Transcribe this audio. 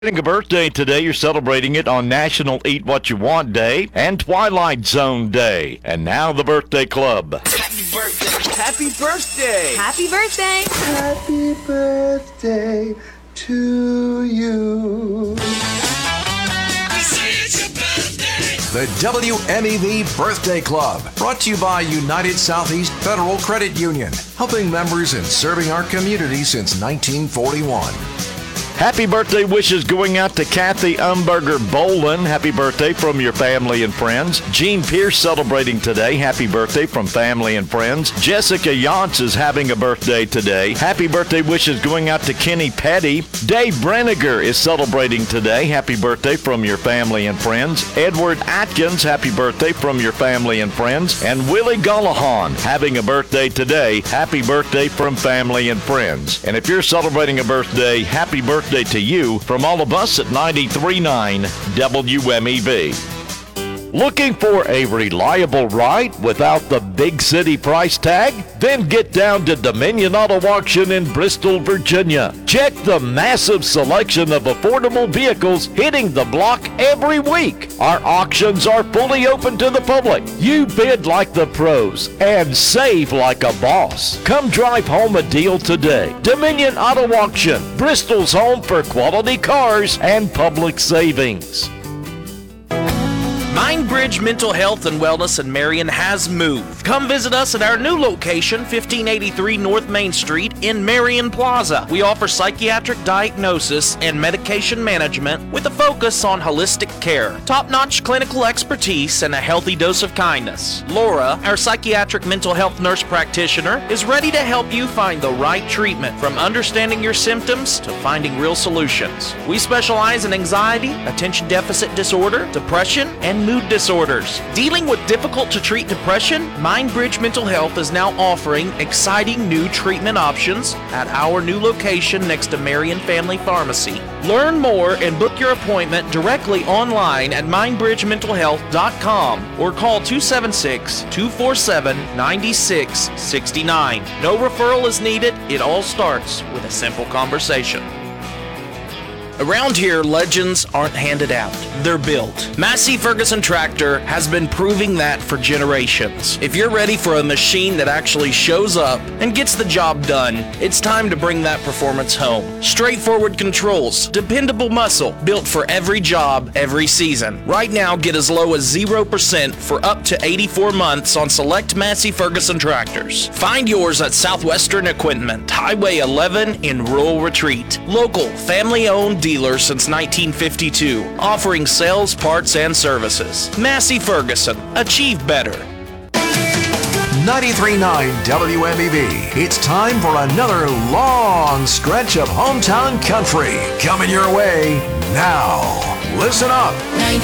A birthday today, you're celebrating it on National Eat What You Want Day and Twilight Zone Day. And now the birthday club. Happy birthday! Happy birthday! Happy birthday! Happy birthday to you. The WMEV Birthday Club, brought to you by United Southeast Federal Credit Union, helping members and serving our community since 1941. Happy birthday wishes going out to Kathy Umberger Bolin. Happy birthday from your family and friends. Gene Pierce celebrating today. Happy birthday from family and friends. Jessica Yantz is having a birthday today. Happy birthday wishes going out to Kenny Petty. Dave Brenniger is celebrating today. Happy birthday from your family and friends. Edward Atkins, happy birthday from your family and friends. And Willie Gullahan having a birthday today. Happy birthday from family and friends. And if you're celebrating a birthday, happy birthday to you from all of us at 93.9 WMEV. Looking for a reliable ride without the big city price tag? Then get down to Dominion Auto Auction in Bristol, Virginia. Check the massive selection of affordable vehicles hitting the block every week. Our auctions are fully open to the public. You bid like the pros and save like a boss. Come drive home a deal today. Dominion Auto Auction, Bristol's home for quality cars and public savings. Mindbridge Mental Health and Wellness in Marion has moved. Come visit us at our new location, 1583 North Main Street in Marion Plaza. We offer psychiatric diagnosis and medication management with a focus on holistic care, top-notch clinical expertise, and a healthy dose of kindness. Laura, our psychiatric mental health nurse practitioner, is ready to help you find the right treatment, from understanding your symptoms to finding real solutions. We specialize in anxiety, attention deficit disorder, depression, and mood disorders. Dealing with difficult-to-treat depression, Mindbridge Mental Health is now offering exciting new treatment options at our new location next to Marion Family Pharmacy. Learn more and book your appointment directly online at mindbridgementalhealth.com or call 276-247-9669. No referral is needed. It all starts with a simple conversation. Around here, legends aren't handed out, they're built. Massey Ferguson Tractor has been proving that for generations. If you're ready for a machine that actually shows up and gets the job done, it's time to bring that performance home. Straightforward controls, dependable muscle, built for every job, every season. Right now, get as low as 0% for up to 84 months on select Massey Ferguson tractors. Find yours at Southwestern Equipment, Highway 11 in Rural Retreat. Local, family-owned dealer since 1952, offering sales, parts, and services. Massey Ferguson. Achieve better. 93.9 WMEV. It's time for another long stretch of hometown country coming your way now. Listen up.